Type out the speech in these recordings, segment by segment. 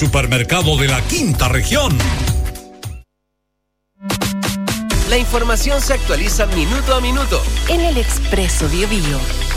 Supermercado de la Quinta Región. La información se actualiza minuto a minuto en el Expreso Biobío.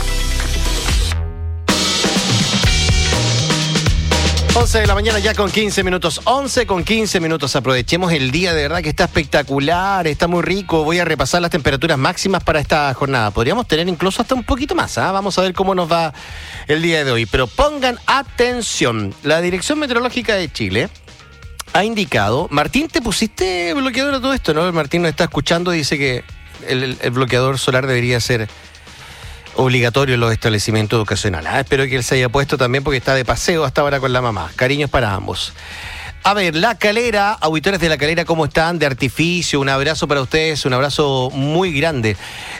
11 de la mañana ya con 15 minutos. 11 con 15 minutos. Aprovechemos el día, de verdad que está espectacular, está muy rico. Voy a repasar las temperaturas máximas para esta jornada. Podríamos tener incluso hasta un poquito más, ¿eh? Vamos a ver cómo nos va el día de hoy. Pero pongan atención. La Dirección Meteorológica de Chile ha indicado... Martín, ¿te pusiste bloqueador a todo esto, no? Martín nos está escuchando y dice que el bloqueador solar debería ser obligatorio en los establecimientos educacionales. Espero que él se haya puesto también porque está de paseo hasta ahora con la mamá. Cariños para ambos. A ver, La Calera, auditores de La Calera, ¿cómo están? De Artificio, un abrazo para ustedes, un abrazo muy grande.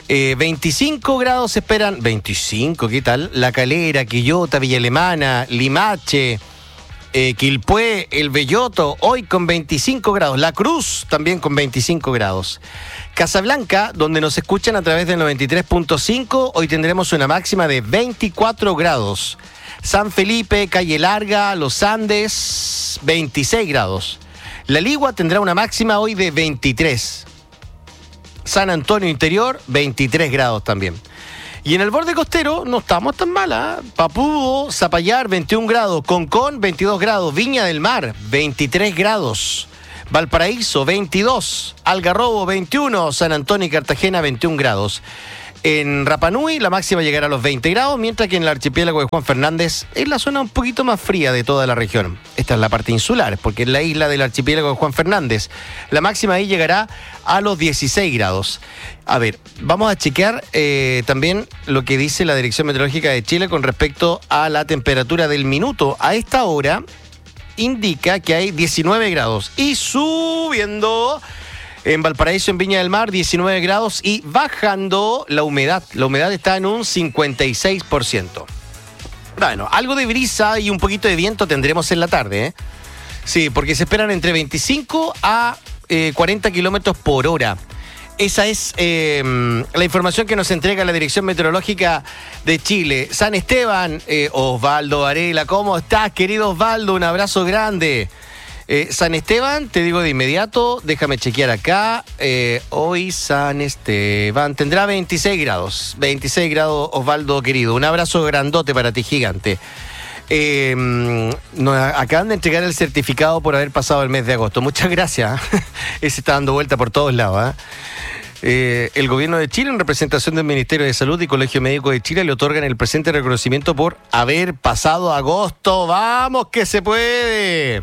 25 grados se esperan. 25, ¿qué tal? La Calera, Quillota, Villa Alemana, Limache, Quilpué, El Belloto, hoy con 25 grados. La Cruz también con 25 grados. Casablanca, donde nos escuchan a través del 93.5, hoy tendremos una máxima de 24 grados. San Felipe, Calle Larga, Los Andes, 26 grados. La Ligua tendrá una máxima hoy de 23. San Antonio Interior, 23 grados también. Y en el borde costero no estamos tan mal, ¿eh? Papúo, Zapallar, 21 grados. Concón, 22 grados. Viña del Mar, 23 grados. Valparaíso, 22. Algarrobo, 21. San Antonio y Cartagena, 21 grados. En Rapa Nui, la máxima llegará a los 20 grados, mientras que en el archipiélago de Juan Fernández es la zona un poquito más fría de toda la región. Esta es la parte insular, porque es la isla del archipiélago de Juan Fernández. La máxima ahí llegará a los 16 grados. A ver, vamos a chequear también lo que dice la Dirección Meteorológica de Chile con respecto a la temperatura del minuto. A esta hora indica que hay 19 grados y subiendo en Valparaíso, en Viña del Mar, 19 grados y bajando la humedad. La humedad está en un 56%. Bueno, algo de brisa y un poquito de viento tendremos en la tarde, ¿eh? Sí, porque se esperan entre 25 a 40 kilómetros por hora. Esa es la información que nos entrega la Dirección Meteorológica de Chile. San Esteban, Osvaldo Varela, ¿cómo estás, querido Osvaldo? Un abrazo grande. San Esteban, te digo de inmediato, déjame chequear acá. Hoy San Esteban tendrá 26 grados. 26 grados, Osvaldo, querido. Un abrazo grandote para ti, gigante. Nos acaban de entregar el certificado por haber pasado el mes de agosto. Muchas gracias. Ese está dando vuelta por todos lados, el gobierno de Chile, en representación del Ministerio de Salud y Colegio Médico de Chile, le otorgan el presente reconocimiento por haber pasado agosto. ¡Vamos que se puede!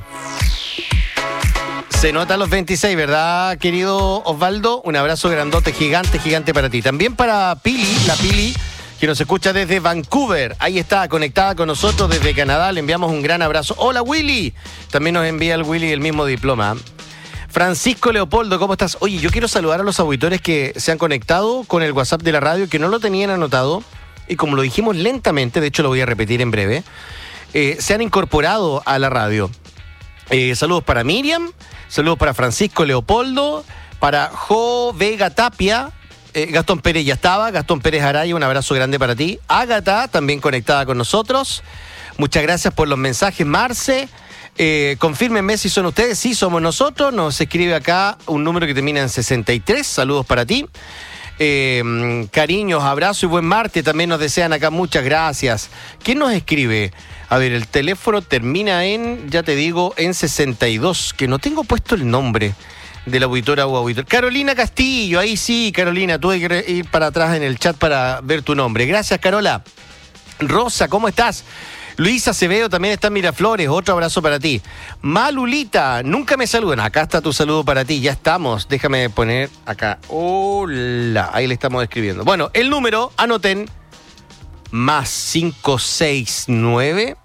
Se notan los 26, ¿verdad, querido Osvaldo? Un abrazo grandote, gigante, gigante para ti. También para Pili, la Pili, que nos escucha desde Vancouver. Ahí está, conectada con nosotros desde Canadá. Le enviamos un gran abrazo. ¡Hola, Willy! También nos envía el Willy el mismo diploma. Francisco Leopoldo, ¿cómo estás? Oye, yo quiero saludar a los auditores que se han conectado con el WhatsApp de la radio, que no lo tenían anotado, y como lo dijimos lentamente, de hecho lo voy a repetir en breve, se han incorporado a la radio. Saludos para Miriam, saludos para Francisco Leopoldo, para Jo Vega Tapia, Gastón Pérez ya estaba, Gastón Pérez Araya, un abrazo grande para ti. Ágata, también conectada con nosotros. Muchas gracias por los mensajes, Marce. Confírmenme si son ustedes. Sí, somos nosotros. Nos escribe acá un número que termina en 63. Saludos para ti. Cariños, abrazo y buen martes. También nos desean acá. Muchas gracias. ¿Quién nos escribe? A ver, el teléfono termina en, ya te digo, en 62. Que no tengo puesto el nombre de la auditora o auditor. Carolina Castillo. Ahí sí, Carolina. Tuve que ir para atrás en el chat para ver tu nombre. Gracias, Carola. Rosa, ¿cómo estás? Luisa Acevedo también está en Miraflores, otro abrazo para ti. Malulita, nunca me saludan. Acá está tu saludo para ti, ya estamos. Déjame poner acá. Hola, ahí le estamos escribiendo. Bueno, el número, anoten, más 569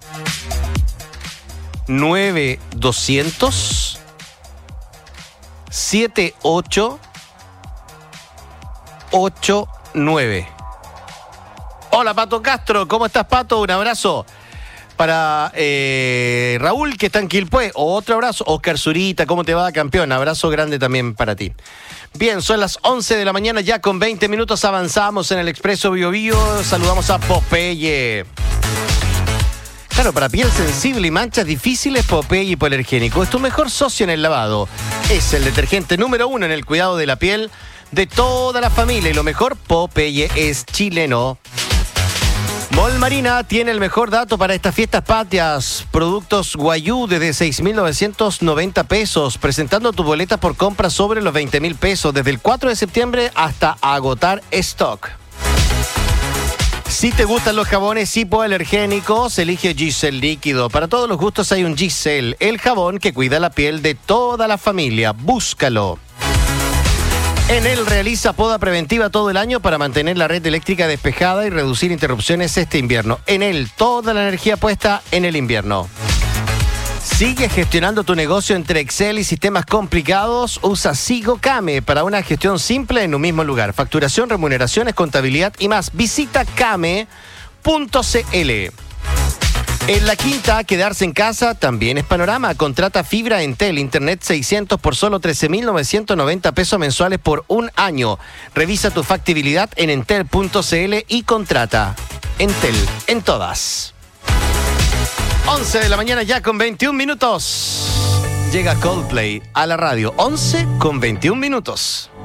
9200 7889. Hola, Pato Castro, ¿cómo estás, Pato? Un abrazo. Para Raúl, que está en Quilpué, otro abrazo. Oscar Zurita, ¿cómo te va, campeón? Abrazo grande también para ti. Bien, son las 11 de la mañana, ya con 20 minutos avanzamos en el Expreso Biobío. Saludamos a Popeye. Claro, para piel sensible y manchas difíciles, Popeye Hipoalergénico es tu mejor socio en el lavado. Es el detergente número 1 en el cuidado de la piel de toda la familia. Y lo mejor, Popeye es chileno. Mall Marina tiene el mejor dato para estas fiestas patrias. Productos Guayú desde 6.990 pesos, presentando tu boleta por compra sobre los 20.000 pesos desde el 4 de septiembre hasta agotar stock. Si te gustan los jabones hipoalergénicos, elige Giselle Líquido. Para todos los gustos hay un Giselle, el jabón que cuida la piel de toda la familia. Búscalo. Enel realiza poda preventiva todo el año para mantener la red eléctrica despejada y reducir interrupciones este invierno. Enel, toda la energía puesta en el invierno. ¿Sigues gestionando tu negocio entre Excel y sistemas complicados? Usa SigoCame para una gestión simple en un mismo lugar. Facturación, remuneraciones, contabilidad y más. Visita came.cl. En La Quinta, quedarse en casa también es panorama. Contrata fibra Entel, internet 600 por solo 13.990 pesos mensuales por un año. Revisa tu factibilidad en entel.cl y contrata. Entel, en todas. 11 de la mañana ya con 21 minutos. Llega Coldplay a la radio. 11 con 21 minutos.